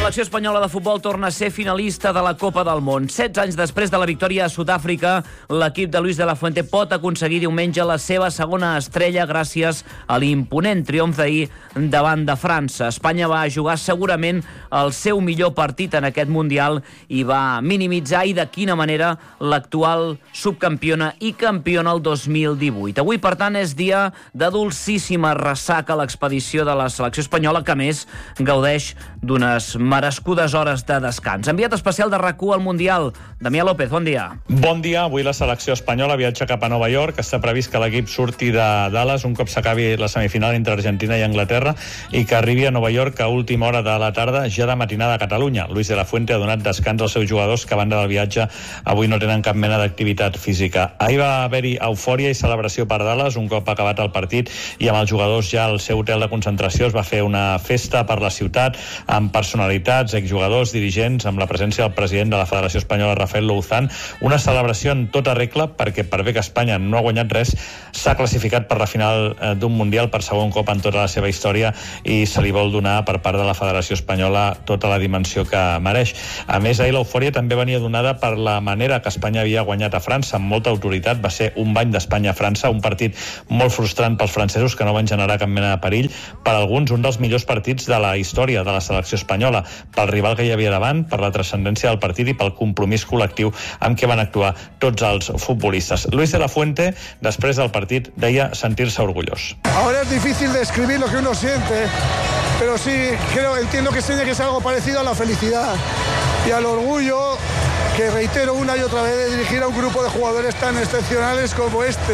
selecció espanyola de futbol torna a ser finalista de la Copa del Món. 16 anys després de la victòria a Sud-àfrica, l'equip de Luis de la Fuente pot aconseguir diumenge la seva segona estrella gràcies a l'imponent triomf d'ahir davant de França. Espanya va jugar segurament el seu millor partit en aquest Mundial i va minimitzar, i de quina manera, l'actual subcampiona i campiona el 2018. Avui, per tant, és dia de dolcíssima ressaca a l'expedició de la selecció espanyola, que a més gaudeix d'unes merescudes hores de descans. Enviat especial de RAC1 al Mundial, Damià López, bon dia. Bon dia. Avui la selecció espanyola viatja cap a Nova York. Està previst que l'equip surti de Dallas un cop s'acabi la semifinal entre Argentina i Anglaterra i que arribi a Nova York a última hora de la tarda, ja de matinada a Catalunya. Luis de la Fuente ha donat descans als seus jugadors que, a banda del viatge, avui no tenen cap mena d'activitat física. Ahir va haver-hi eufòria i celebració per Dallas un cop acabat el partit, i amb els jugadors ja al seu hotel de concentració es va fer una festa per la ciutat amb personalitats, exjugadors, dirigents, amb la presència del president de la Federació Espanyola, Rafael Louzán. Una celebració en tota regla perquè, per bé que Espanya no ha guanyat res, s'ha classificat per la final d'un Mundial per segon cop en tota la seva història, i se li vol donar per part de la Federació Espanyola tota la dimensió que mereix. A més, ahir l'eufòria també venia donada per la manera que Espanya havia guanyat a França, amb molta autoritat. Va ser un bany d'Espanya a França, un partit molt frustrant pels francesos, que no van generar cap mena de perill. Per alguns, un dels millors partits de la història de la selecció espanyola, pel rival que hi havia davant, per la transcendència del partit i pel compromís col·lectiu amb què van actuar tots els futbolistes. Luis de la Fuente, després del partit, deia sentir-se orgullós. Ahora es difícil describir lo que uno siente, pero sí, entiendo que es algo parecido a la felicidad y al orgullo, que reitero una y otra vez, de dirigir a un grupo de jugadores tan excepcionales como este.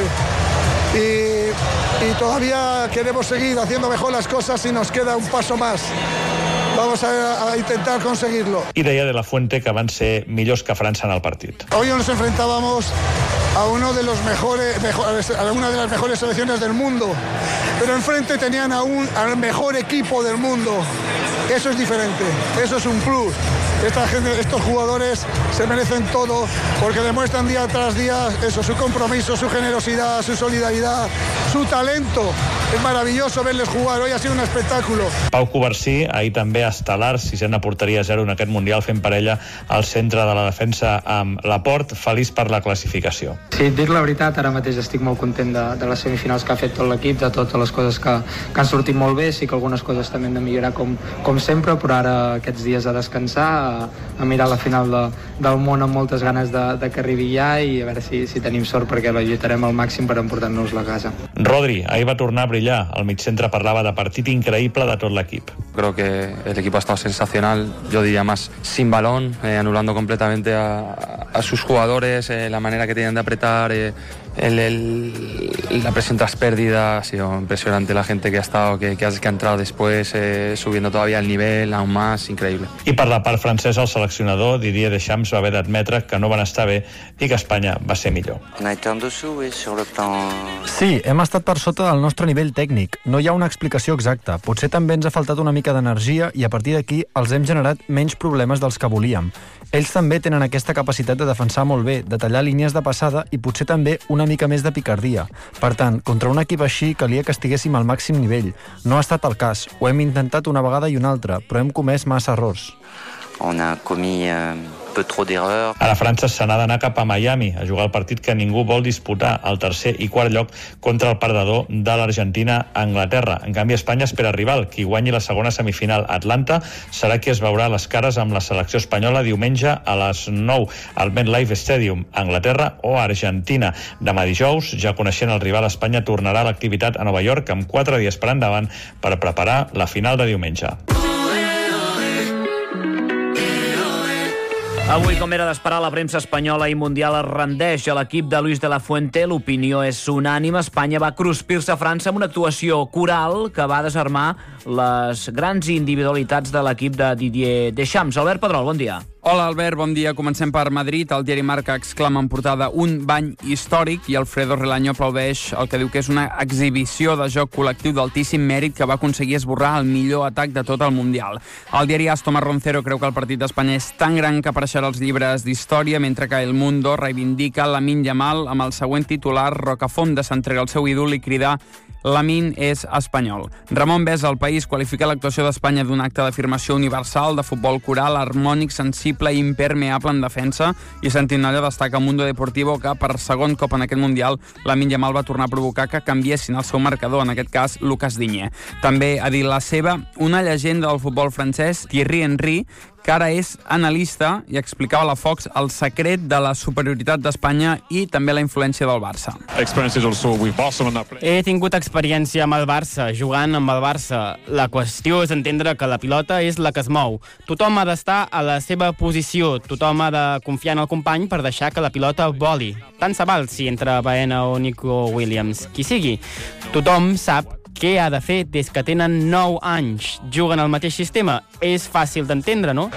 Y todavía queremos seguir haciendo mejor las cosas y nos queda un paso más. Vamos a intentar conseguirlo. I deia de la Fuente que van ser millors que França en el partit. Hoy nos enfrentábamos a una de las mejores selecciones del mundo, pero enfrente tenían al mejor equipo del mundo. Eso es diferente, eso es un plus. Estos jugadores se merecen todo porque demuestran día tras día eso, su compromiso, su generosidad, su solidaridad, su talento. És meravelloso verles jugar. Hoy ha sido un espectáculo. Pau Covarsí, ahir també estel·lar, sisena porteria a 0 en aquest Mundial, fent parella al centre de la defensa amb Laporte, feliç per la classificació. Sí, dir la veritat, ara mateix estic molt content de les semifinals que ha fet tot l'equip, de totes les coses que han sortit molt bé. Sí que algunes coses també hem de millorar com sempre, però ara aquests dies a descansar, a mirar la final del món amb moltes ganes de que arribi ja, i a veure si tenim sort, perquè la lluitarem al màxim per emportar-nos-la a casa. Rodri, ahir va tornar a brillar. El migcentre parlava de partit increïble de tot l'equip. Creo que el equipo ha estado sensacional, yo diría más sin balón, anulando completamente a sus jugadores, la manera que tienen de apretar, la presión tras pérdida. Ha sido impresionante la gente que ha estado, que ha entrado después, subiendo todavía el nivel aún más, increíble. I per la part francesa, el seleccionador Didier Deschamps va haver d'admetre que no van estar bé i que Espanya va ser millor. Sí, hem estat per sota del nostre nivell tècnic. No hi ha una explicació exacta. Potser també ens ha faltat una mica d'energia i a partir d'aquí els hem generat menys problemes dels que volíem. Ells també tenen aquesta capacitat de defensar molt bé, de tallar línies de passada i potser també una mica més de picardia. Per tant, contra un equip així calia que estiguéssim al màxim nivell. No ha estat el cas. Ho hem intentat una vegada i una altra, però hem comès massa errors. On a commis peu trop d'erreurs. Ara França se n'ha d'anar cap a Miami a jugar el partit que ningú vol disputar, el tercer i quart lloc contra el perdedor de l'Argentina a Anglaterra. En canvi, Espanya espera rival. Qui guanyi la segona semifinal, Atlanta, serà qui es veurà les cares amb la selecció espanyola diumenge a les 9 al MetLife Stadium, Anglaterra o Argentina. Demà dijous, ja coneixent el rival, Espanya tornarà a l'activitat a Nova York amb 4 dies per endavant per preparar la final de diumenge. Avui, com era d'esperar, la premsa espanyola i mundial es rendeix a l'equip de Luis de la Fuente. L'opinió és unànime. Espanya va cruspir-se a França amb una actuació coral que va desarmar les grans individualitats de l'equip de Didier Deschamps. Albert Pedrol, bon dia. Hola, Albert, bon dia. Comencem per Madrid. El diari Marca exclama en portada un bany històric i Alfredo Relaño aplaudeix el que diu que és una exhibició de joc col·lectiu d'altíssim mèrit que va aconseguir esborrar el millor atac de tot el Mundial. El diari AS Tomás Roncero creu que el partit d'Espanya és tan gran que apareixerà als llibres d'història, mentre que El Mundo reivindica Lamine Yamal amb el següent titular: Rocafonda s'entrega al seu ídol i crida Lamine és espanyol. Ramon Besa, al País, qualifica l'actuació d'Espanya d'un acte d'afirmació universal, de futbol coral, harmònic, sensible i impermeable en defensa, i Santinolla destaca a Mundo Deportivo que per segon cop en aquest Mundial Lamine Yamal va tornar a provocar que canviessin el seu marcador, en aquest cas Lucas Digne. També ha dit la seva una llegenda del futbol francès, Thierry Henry, que ara és analista i explicava a la Fox el secret de la superioritat d'Espanya i també la influència del Barça. He tingut experiència amb el Barça, jugant amb el Barça. La qüestió és entendre que la pilota és la que es mou. Tothom ha d'estar a la seva posició, tothom ha de confiar en el company per deixar que la pilota voli. Tant se val si entra Baena o Nico Williams, qui sigui. Tothom sap què ha de fer des que tenen 9 anys. Juguen al mateix sistema. És fàcil d'entendre, no?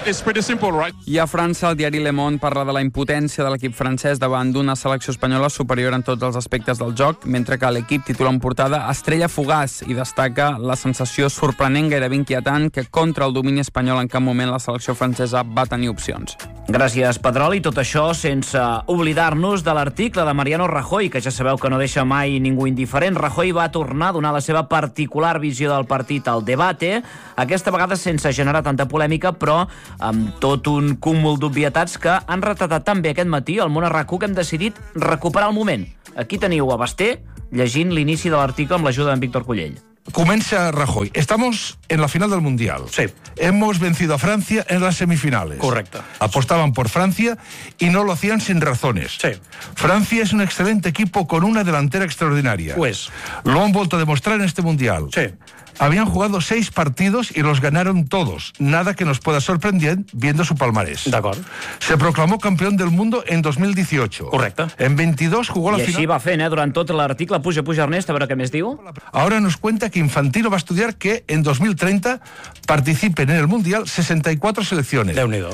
I a França, el diari Le Monde parla de la impotència de l'equip francès davant d'una selecció espanyola superior en tots els aspectes del joc, mentre que l'equip titula en portada Estrella fugaç i destaca la sensació sorprenent, gairebé inquietant, que contra el domini espanyol en cap moment la selecció francesa va tenir opcions. Gràcies, Pedrol, i tot això sense oblidar-nos de l'article de Mariano Rajoy, que ja sabeu que no deixa mai ningú indiferent. Rajoy va tornar a donar la seva particular visió del partit al Debate, aquesta vegada sense generar tanta polèmica, però amb tot un cúmul d'obvietats que han retratat tan bé aquest matí al Món a RAC1 que hem decidit recuperar el moment. Aquí teniu a Basté llegint l'inici de l'article amb l'ajuda d'en Víctor Cullell. Comienza Rajoy. Estamos en la final del Mundial. Sí. Hemos vencido a Francia en las semifinales. Correcto. Apostaban por Francia y no lo hacían sin razones. Sí. Francia es un excelente equipo con una delantera extraordinaria. Pues. Lo han vuelto a demostrar en este Mundial. Sí. Habían jugado 6 partidos y los ganaron todos. Nada que nos pueda sorprender viendo su palmarés. D'acord. Se proclamó campeón del mundo en 2018. Correcte. En 22 jugó la I final. així va fent, durant tot l'article. Puja, Ernest, a veure què més diu. Ahora nos cuenta que Infantino va a estudiar que en 2030 participen en el Mundial 64 selecciones. Déu-n'hi-do.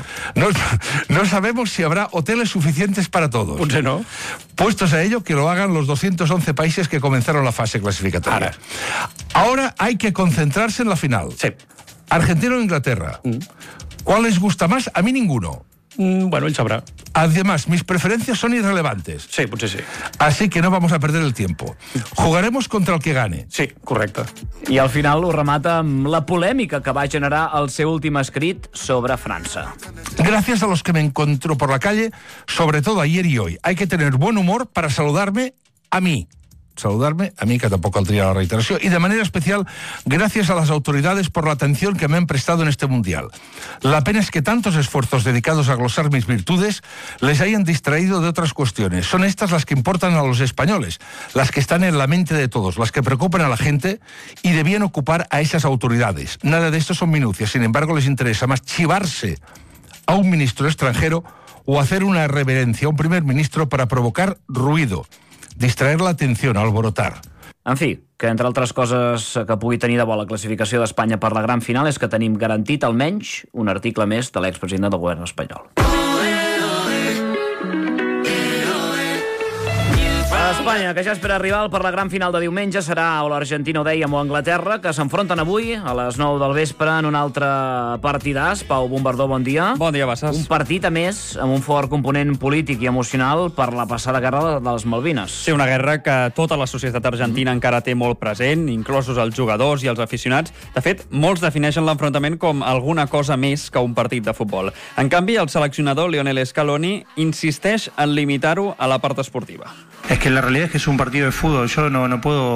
No sabemos si habrá hoteles suficientes para todos. Potser no. Puestos a ello, que lo hagan los 211 países que comenzaron la fase clasificatoria. Ahora hay que concentrarse en la final. Sí. Argentina o Inglaterra. ¿Cuál les gusta más? A mí ninguno. Bueno, ell sabrà. Además, mis preferencias son irrelevantes. Sí, potser sí. Así que no vamos a perder el tiempo. Jugaremos contra el que gane. Sí, correcte. I al final ho remata amb la polèmica que va generar el seu últim escrit sobre França. Gracias a los que me encontró por la calle, sobre todo ayer y hoy. Hay que tener buen humor para saludarme a mí, que tampoco caldría la reiteración, y de manera especial gracias a las autoridades por la atención que me han prestado en este Mundial. La pena es que tantos esfuerzos dedicados a glosar mis virtudes les hayan distraído de otras cuestiones. Son estas las que importan a los españoles, las que están en la mente de todos, las que preocupan a la gente y debían ocupar a esas autoridades. Nada de esto son minucias, sin embargo les interesa más chivarse a un ministro extranjero o hacer una reverencia a un primer ministro para provocar ruido, distraer l'atenció, alborotar. En fi, que entre altres coses que pugui tenir de bo la classificació d'Espanya per la gran final és que tenim garantit almenys un article més de l'expresident del govern espanyol. Espanya, que ja espera rival per la gran final de diumenge, serà o l'Argentina, ho dèiem, o Anglaterra, que s'enfronten avui a les 9 del vespre en un altre partidàs. Pau Bombardó, bon dia. Bon dia, Bassas. Un partit, a més, amb un fort component polític i emocional per la passada guerra de les Malvines. Sí, una guerra que tota la societat argentina encara té molt present, inclosos els jugadors i els aficionats. De fet, molts defineixen l'enfrontament com alguna cosa més que un partit de futbol. En canvi, el seleccionador Lionel Scaloni insisteix en limitar-ho a la part esportiva. Es que la realidad es que es un partido de fútbol. Yo no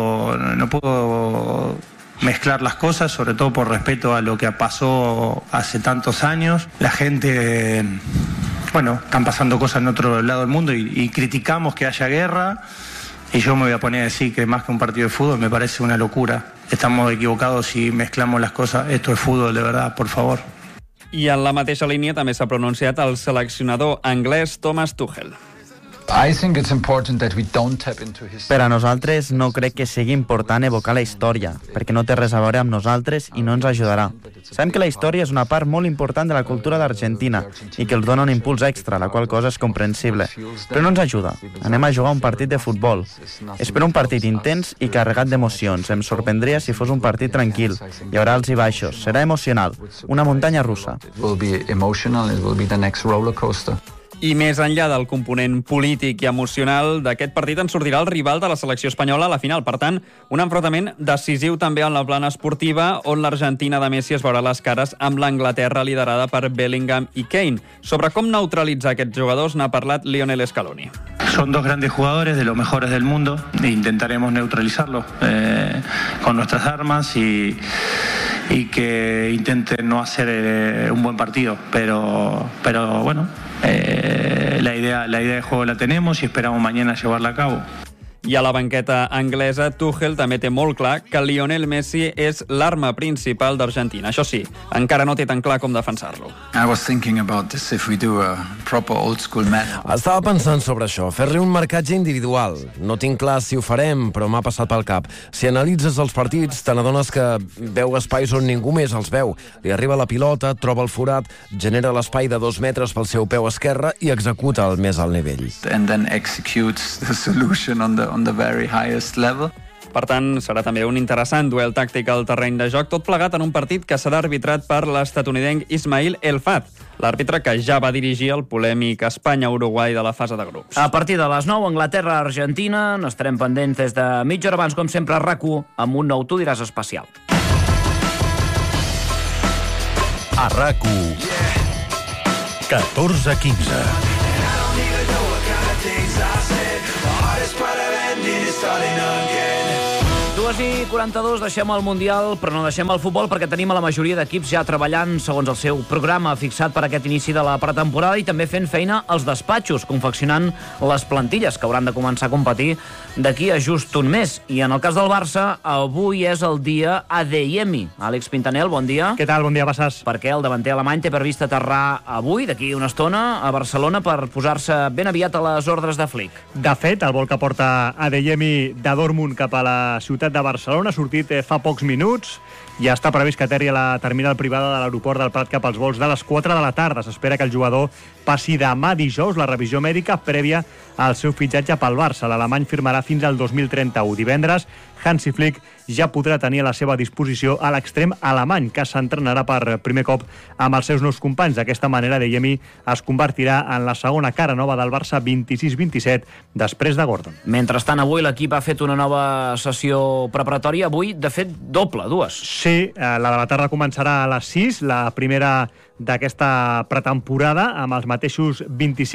puedo mezclar las cosas, sobre todo por respeto a lo que pasó hace tantos años. La gente, bueno, están pasando cosas en otro lado del mundo y criticamos que haya guerra. Y yo me voy a poner a decir que más que un partido de fútbol me parece una locura. Estamos equivocados si mezclamos las cosas. Esto es fútbol, de verdad, por favor. I en la mateixa línia també s'ha pronunciat el seleccionador anglès Thomas Tuchel. Per a nosaltres no crec que sigui important evocar la història, perquè no té res a veure amb nosaltres i no ens ajudarà. Sabem que la història és una part molt important de la cultura d'Argentina i que els dona un impuls extra, la qual cosa és comprensible. Però no ens ajuda. Anem a jugar un partit de futbol. Espero un partit intens i carregat d'emocions. Em sorprendria si fos un partit tranquil. Hi haurà alts i baixos. Serà emocional. Una muntanya russa. I més enllà del component polític i emocional d'aquest partit en sortirà el rival de la selecció espanyola a la final. Per tant, un enfrontament decisiu també en la plana esportiva, on l'Argentina de Messi es veurà les cares amb l'Anglaterra liderada per Bellingham i Kane. Sobre com neutralitzar aquests jugadors n'ha parlat Lionel Scaloni. Son dos grandes jugadores de los mejores del mundo e intentaremos neutralizarlos con nuestras armas y que intenten no hacer un buen partido, pero bueno, la idea de juego la tenemos y esperamos mañana llevarla a cabo. I a la banqueta anglesa, Tuchel també té molt clar que Lionel Messi és l'arma principal d'Argentina. Això sí, encara no té tan clar com defensar-lo. Estava pensant sobre això, fer-li un marcatge individual. No tinc clar si ho farem, però m'ha passat pel cap. Si analitzes els partits, te n'adones que veu espais on ningú més els veu. Li arriba la pilota, troba el forat, genera l'espai de 2 metres pel seu peu esquerre i executa el més alt nivell. And then executes the solution on the very highest level. Per tant, serà també un interessant duel tàctic al terreny de joc, tot plegat en un partit que serà arbitrat per l'estatunidenc Ismail El Fat, l'àrbitre que ja va dirigir el polèmic Espanya-Uruguai de la fase de grups. A partir de les 9, Anglaterra-Argentina, n'estarem pendents des de mitja hora abans, com sempre, a RAC1, amb un nou Tu diràs especial. A RAC1, 14-15. 2:42, deixem el Mundial, però no deixem el futbol perquè tenim a la majoria d'equips ja treballant segons el seu programa fixat per aquest inici de la pretemporada i també fent feina als despatxos, confeccionant les plantilles que hauran de començar a competir d'aquí a just un mes. I en el cas del Barça, avui és el dia Adeyemi. Àlex Pintanel, bon dia. Què tal? Bon dia, Bassàs. Perquè el davanter alemany té previst aterrar avui, d'aquí una estona, a Barcelona per posar-se ben aviat a les ordres de Flick. De fet, el vol que porta Adeyemi de Dortmund cap a la ciutat de Barcelona ha sortit fa pocs minuts. Ja està previst que aterri a la terminal privada de l'aeroport del Prat cap als vols de les 4 de la tarda. S'espera que el jugador passi demà dijous la revisió mèdica prèvia al seu fitxatge pel Barça. L'alemany firmarà fins al 2031. Divendres, Hansi Flick ja podrà tenir a la seva disposició a l'extrem alemany, que s'entrenarà per primer cop amb els seus nous companys. D'aquesta manera, Adeyemi es convertirà en la segona cara nova del Barça 26-27, després de Gordon. Mentrestant, avui l'equip ha fet una nova sessió preparatòria. Avui, de fet, doble, dues. Sí, la de la tarda començarà a les 6, la primera d'aquesta pretemporada, amb els mateixos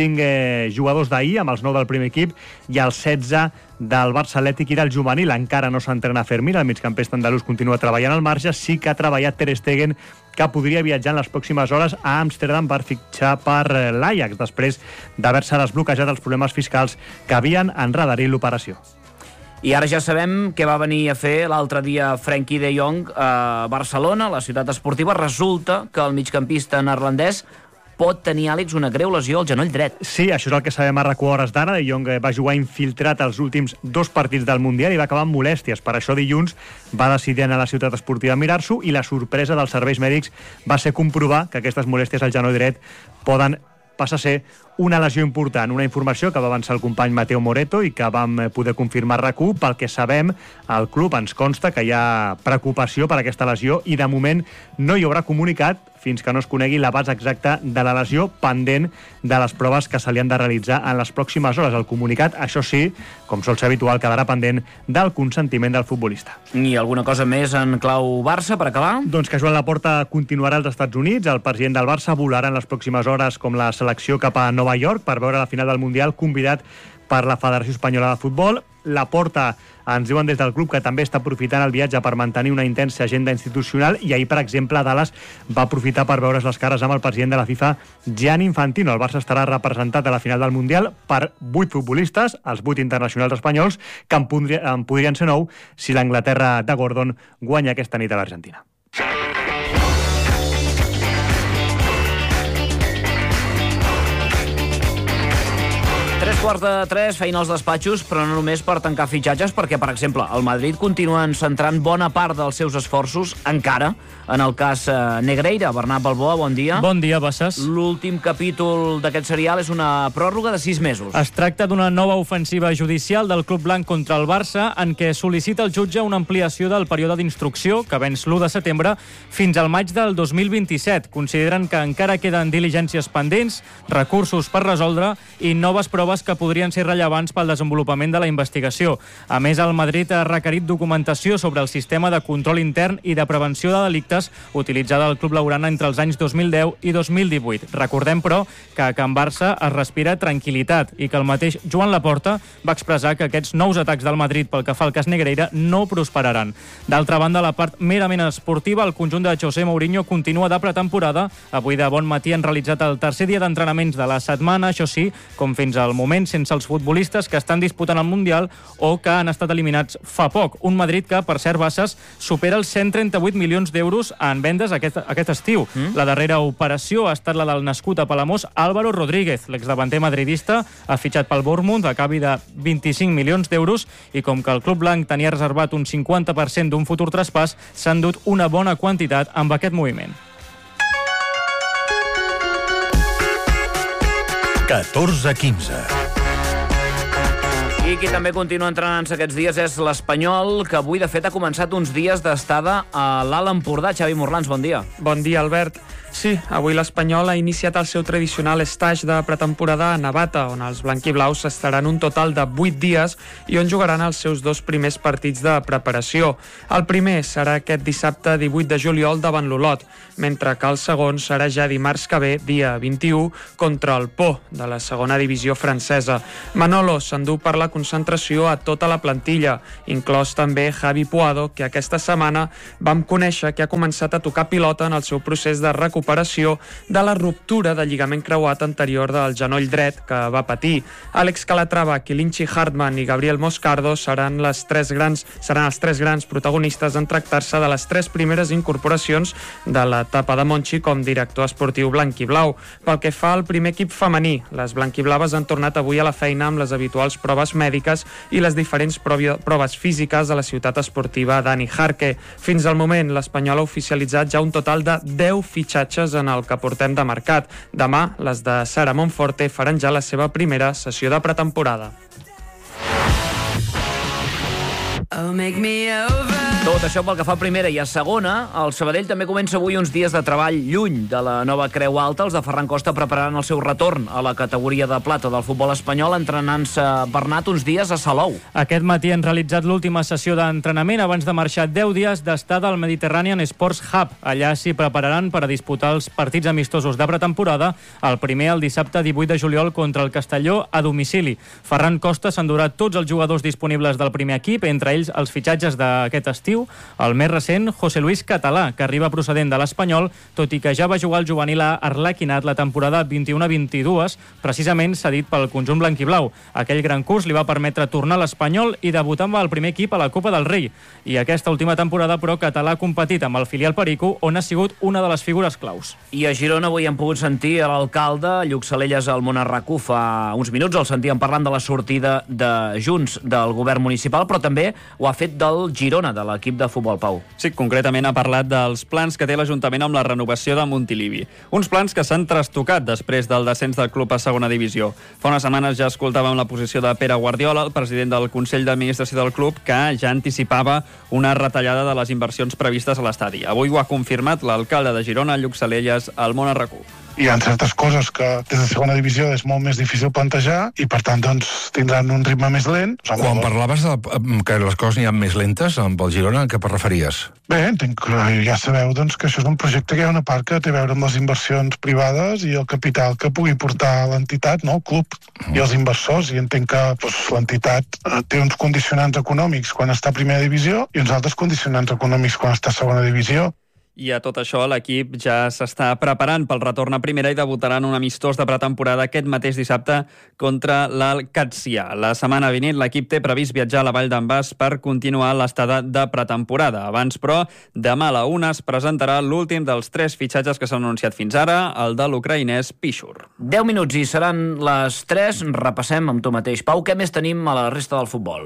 25 jugadors d'ahir, amb els 9 del primer equip, i els 16 del Barça Atlètic i del juvenil. Encara no s'entrena Fermín, el migcampista andalús continua treballant al marge. Sí que ha treballat Ter Stegen, que podria viatjar en les pròximes hores a Amsterdam per fitxar per l'Ajax, després d'haver-se desbloquejat els problemes fiscals que havien enredarit l'operació. I ara ja sabem què va venir a fer l'altre dia Frenkie de Jong a Barcelona, la ciutat esportiva. Resulta que el migcampista neerlandès pot tenir, Àlex, una greu lesió al genoll dret. Sí, això és el que sabem a RAC1 hores d'ara. De Jong va jugar infiltrat els últims 2 partits del Mundial i va acabar amb molèsties. Per això dilluns va decidir anar a la ciutat esportiva a mirar-s'ho i la sorpresa dels serveis mèdics va ser comprovar que aquestes molèsties al genoll dret poden passar a ser una lesió important. Una informació que va avançar el company Mateo Moreto i que vam poder confirmar a RAC1. Pel que sabem, al club ens consta que hi ha preocupació per aquesta lesió i de moment no hi haurà comunicat fins que no es conegui l'abast exacte de la lesió, pendent de les proves que se li han de realitzar en les pròximes hores. El comunicat, això sí, com sol ser habitual, quedarà pendent del consentiment del futbolista. I alguna cosa més en clau Barça, per acabar? Doncs que Joan Laporta continuarà als Estats Units. El president del Barça volarà en les pròximes hores com la selecció cap a Nova York per veure la final del Mundial, convidat per la Federació Espanyola de Futbol. Laporta, ens diuen des del club, que també està aprofitant el viatge per mantenir una intensa agenda institucional i ahir, per exemple, a Dallas va aprofitar per veure's les cares amb el president de la FIFA, Gianni Infantino. El Barça estarà representat a la final del Mundial per 8 futbolistes, els 8 internacionals espanyols, que en podrien ser 9 si l'Anglaterra de Gordon guanya aquesta nit a l'Argentina. 2:45, feina als despatxos, però no només per tancar fitxatges, perquè, per exemple, el Madrid continua centrant bona part dels seus esforços, encara, en el cas Negreira. Bernat Balboa, bon dia. Bon dia, Bassas. L'últim capítol d'aquest serial és una pròrroga de 6 mesos. Es tracta d'una nova ofensiva judicial del Club Blanc contra el Barça, en què sol·licita el jutge una ampliació del període d'instrucció, que venç l'1 de setembre, fins al maig del 2027. Consideren que encara queden diligències pendents, recursos per resoldre i noves proves que podrien ser rellevants pel desenvolupament de la investigació. A més, el Madrid ha requerit documentació sobre el sistema de control intern i de prevenció de delictes utilitzada al Club Blaugrana entre els anys 2010 i 2018. Recordem, però, que a Can Barça es respira tranquil·litat i que el mateix Joan Laporta va expressar que aquests nous atacs del Madrid pel que fa al cas Negreira no prosperaran. D'altra banda, la part merament esportiva, el conjunt de José Mourinho continua de pretemporada. Avui de bon matí han realitzat el tercer dia d'entrenaments de la setmana, això sí, com fins al moment, sense els futbolistes que estan disputant el Mundial o que han estat eliminats fa poc. Un Madrid que, per cert, Bassas, supera els 138 milions d'euros en vendes aquest estiu. La darrera operació ha estat la del nascut a Palamós Álvaro Rodríguez. L'exdavanter madridista ha fitxat pel Bournemouth a canvi de 25 milions d'euros i com que el Club Blanc tenia reservat un 50% d'un futur traspàs, s'han dut una bona quantitat amb aquest moviment. 14-15. I qui també continua entrenant-se aquests dies és l'Espanyol, que avui, de fet, ha començat uns dies d'estada a l'Alt Empordà. Xavi Morlans, bon dia. Bon dia, Albert. Sí, avui l'Espanyol ha iniciat el seu tradicional estatge de pretemporada a Navata, on els blanquiblaus estaran un total de 8 dies i on jugaran els seus 2 primers partits de preparació. El primer serà aquest dissabte 18 de juliol davant l'Olot, mentre que el segon serà ja dimarts que ve, dia 21, contra el Pau, de la segona divisió francesa. Manolo s'endú per la concentració a tota la plantilla, inclòs també Javi Puado, que aquesta setmana vam conèixer que ha començat a tocar pilota en el seu procés de recuperació de la ruptura del lligament creuat anterior del genoll dret que va patir. Àlex Calatrava, Kilinchi Hartmann i Gabriel Moscardo seran els tres grans protagonistes en tractar-se de les 3 primeres incorporacions de l'etapa de Monchi com director esportiu blanquiblau. Pel que fa al primer equip femení, les blanquiblaves han tornat avui a la feina amb les habituals proves mèdiques i les diferents proves físiques a la ciutat esportiva Dani Jarque. Fins al moment, l'Espanyol ha oficialitzat ja un total de 10 fitxatges en el que portem de mercat. Demà, les de Sara Monforte faran ja la seva primera sessió de pretemporada. Tot això pel que fa a primera i a segona. El Sabadell també comença avui uns dies de treball lluny de la nova Creu Alta. Els de Ferran Costa prepararan el seu retorn a la categoria de plata del futbol espanyol, entrenant-se, Bernat, uns dies a Salou. Aquest matí han realitzat l'última sessió d'entrenament abans de marxar 10 dies d'estada al Mediterranean Sports Hub. Allà s'hi prepararan per a disputar els partits amistosos de pretemporada, el primer el dissabte 18 de juliol contra el Castelló a domicili. Ferran Costa s'endurà tots els jugadors disponibles del primer equip, entre ells els fitxatges d'aquest estiu, el més recent, José Luis Català, que arriba procedent de l'Espanyol, tot i que ja va jugar al juvenil a Arlequinat la temporada 21-22, precisament cedit pel conjunt blanquiblau. Aquell gran curs li va permetre tornar a l'Espanyol i debutar amb el primer equip a la Copa del Rei. I aquesta última temporada, però, Català ha competit amb el filial Perico, on ha sigut una de les figures claus. I a Girona avui hem pogut sentir l'alcalde Lluc Salelles al Món RAC1 fa uns minuts. El sentíem parlant de la sortida de Junts del govern municipal, però també ho ha fet del Girona, de l'equip de futbol, Pau. Sí, concretament ha parlat dels plans que té l'Ajuntament amb la renovació de Montilivi. Uns plans que s'han trastocat després del descens del club a segona divisió. Fa unes setmanes ja escoltàvem la posició de Pere Guardiola, el president del Consell d'Administració del club, que ja anticipava una retallada de les inversions previstes a l'estadi. Avui ho ha confirmat l'alcalde de Girona, Lluc Salelles, al Món RAC1. Hi ha certes coses que des de segona divisió és molt més difícil plantejar i, per tant, doncs, tindran un ritme més lent. Quan parlaves que les coses n'hi ha més lentes amb el Girona, a què et referies? Bé, entenc que ja sabeu doncs, que això és un projecte que hi ha una part que té a veure amb les inversions privades i el capital que pugui portar l'entitat, no? El club i els inversors, i entenc que doncs, l'entitat té uns condicionants econòmics quan està a primera divisió i uns altres condicionants econòmics quan està a segona divisió. I a tot això l'equip ja s'està preparant pel retorn a primera i debutarà en un amistós de pretemporada aquest mateix dissabte contra l'Alcatzia. La setmana vinent l'equip té previst viatjar a la Vall d'en Bas per continuar l'estada de pretemporada. Abans, però, demà a la 1 es presentarà l'últim dels 3 fitxatges que s'han anunciat fins ara, el de l'ucraïnès Pichur. 10 minuts i seran les 3. Repassem amb tu mateix. Pau, què més tenim a la resta del futbol?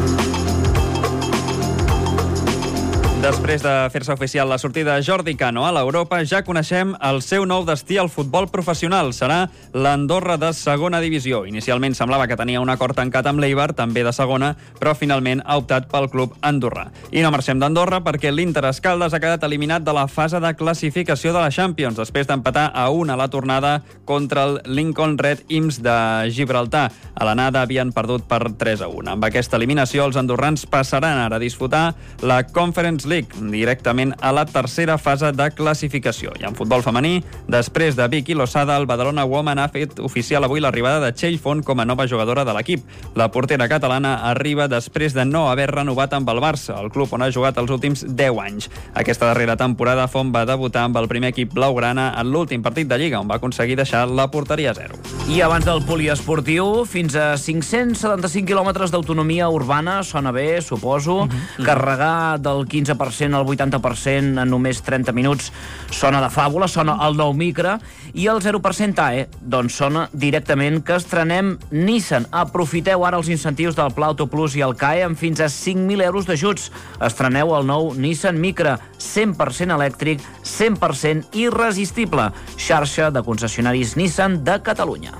Després de fer-se oficial la sortida de Jordi Cano a l'Europa, ja coneixem el seu nou destí al futbol professional. Serà l'Andorra de segona divisió. Inicialment semblava que tenia un acord tancat amb l'Eibar, també de segona, però finalment ha optat pel club andorrà. I no marxem d'Andorra perquè l'Inter Escaldes ha quedat eliminat de la fase de classificació de la Champions, després d'empatar a 1 a la tornada contra el Lincoln Red Imps de Gibraltar. A l'anada havien perdut per 3-1. Amb aquesta eliminació, els andorrans passaran ara a disputar la Conference League, directament a la tercera fase de classificació. I en futbol femení, després de Vicky Losada, el Badalona Women ha fet oficial avui l'arribada de Txell Font com a nova jugadora de l'equip. La portera catalana arriba després de no haver renovat amb el Barça, el club on ha jugat els últims 10 anys. Aquesta darrera temporada Font va debutar amb el primer equip blaugrana en l'últim partit de Lliga, on va aconseguir deixar la porteria a 0. I abans del poliesportiu, fins a 575 quilòmetres d'autonomia urbana, sona bé, suposo. Carregar del 15% al 80% en només 30 minuts sona de fàbula, sona el nou Micra. I el 0% AE, doncs sona directament que estrenem Nissan. Aprofiteu ara els incentius del Pla Auto Plus i el CAE amb fins a 5.000 euros d'ajuts. Estreneu el nou Nissan Micra, 100% elèctric, 100% irresistible. Xarxa de concessionaris Nissan de Catalunya.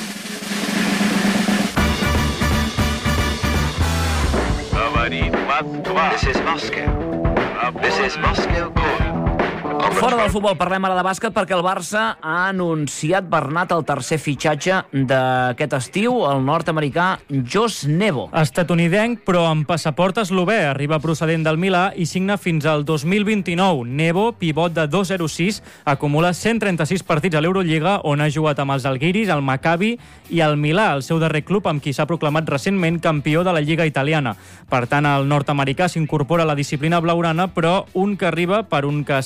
This is Moscow. This is Moscow calling. Fora del futbol parlem ara de bàsquet perquè el Barça ha anunciat Bernat el tercer fitxatge d'aquest estiu, el nord-americà Josh Nebo. Estatunidenc, però amb passaport eslovè. Arriba procedent del Milà i signa fins al 2029. Nebo, pivot de 2.06, acumula 136 partits a l'Eurolliga, on ha jugat amb els Algiris, el Maccabi i el Milà, el seu darrer club amb qui s'ha proclamat recentment campió de la Lliga italiana. Per tant, el nord-americà s'incorpora a la disciplina blaugrana, però un que arriba per un que